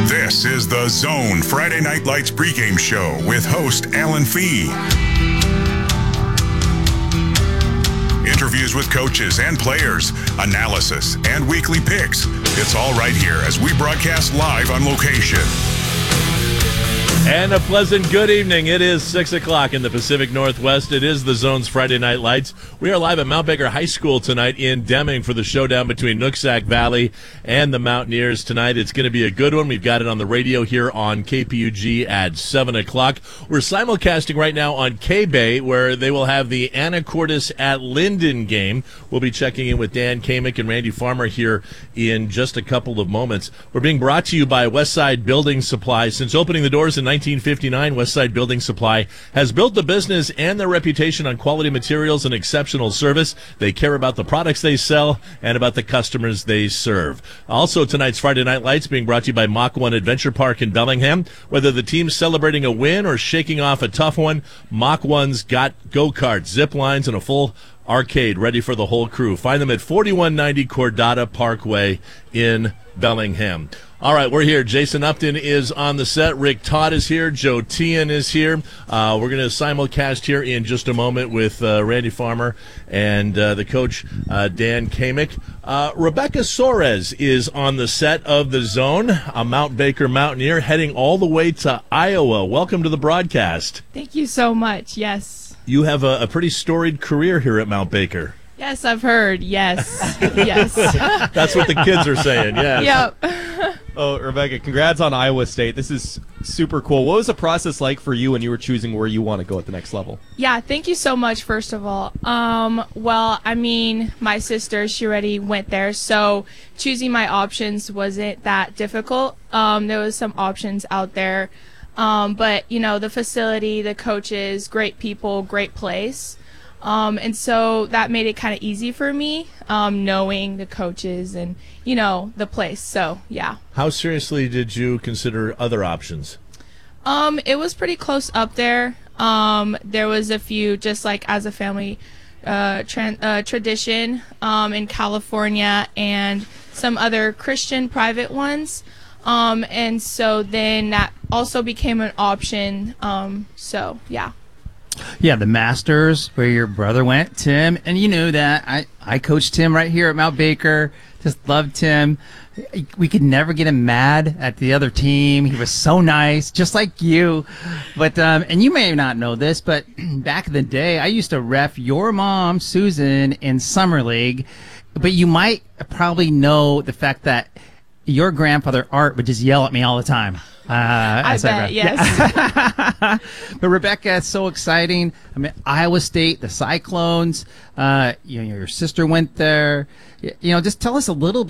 This is The Zone Friday Night Lights pregame show with host Alan Fee. Interviews with coaches and players, analysis, and weekly picks. It's all right here as we broadcast live on location. And a pleasant good evening. It is 6 o'clock in the Pacific Northwest. It is the Zone's Friday Night Lights. We are live at Mount Baker High School tonight in Deming for the showdown between Nooksack Valley and the Mountaineers tonight. It's going to be a good one. We've got it on the radio here on KPUG at 7 o'clock. We're simulcasting right now on K-Bay, where they will have the Anacortes at Linden game. We'll be checking in with Dan Kamick and Randy Farmer here in just a couple of moments. We're being brought to you by Westside Building Supply. Since opening the doors in 1959, Westside Building Supply has built the business and their reputation on quality materials and exceptional service. They care about the products they sell and about the customers they serve. Also, tonight's Friday Night Lights being brought to you by Mach 1 Adventure Park in Bellingham. Whether the team's celebrating a win or shaking off a tough one, Mach 1's got go-karts, zip lines, and a full arcade ready for the whole crew. Find them at 4190 Cordata Parkway in Bellingham. All right, we're here. Jason Upton is on the set. Rick Todd is here. Joe Tian is here. We're going to simulcast here in just a moment with Randy Farmer and the coach, Dan Kamick. Rebecca Soares is on the set of The Zone, a Mount Baker Mountaineer heading all the way to Iowa. Welcome to the broadcast. Thank you so much. Yes. You have a pretty storied career here at Mount Baker. Yes, I've heard. Yes. Yes. That's what the kids are saying, yes. Yep. Oh, Rebecca, congrats on Iowa State. This is super cool. What was the process like for you when you were choosing where you want to go at the next level? Yeah, thank you so much, first of all. Well, I mean, my sister, she already went there, so choosing my options wasn't that difficult. There was some options out there, but, you know, the facility, the coaches, great people, great place. And so that made it kind of easy for me, knowing the coaches and, you know, the place. So, yeah. How seriously did you consider other options? It was pretty close up there. There was a few, just like as a family tradition in California and some other Christian private ones. And so then that also became an option. So, yeah. Yeah, the Masters, where your brother went, Tim, and you knew that. I coached Tim right here at Mount Baker. Just loved Tim. We could never get him mad at the other team. He was so nice, just like you. But and you may not know this, but back in the day, I used to ref your mom, Susan, in Summer League. But you might probably know the fact that your grandfather, Art, would just yell at me all the time. I bet, yes. Yeah. But Rebecca, it's so exciting. I mean, Iowa State, the Cyclones. Your sister went there. You know, just tell us a little